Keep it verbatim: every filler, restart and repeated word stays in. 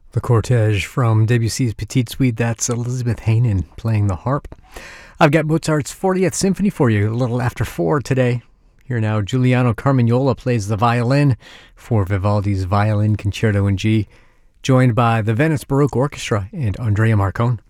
The Cortege from Debussy's Petite Suite, that's Elizabeth Hanen playing the harp. I've got Mozart's fortieth Symphony for you, a little after four today. Here now, Giuliano Carmignola plays the violin for Vivaldi's Violin Concerto in G, joined by the Venice Baroque Orchestra and Andrea Marcon.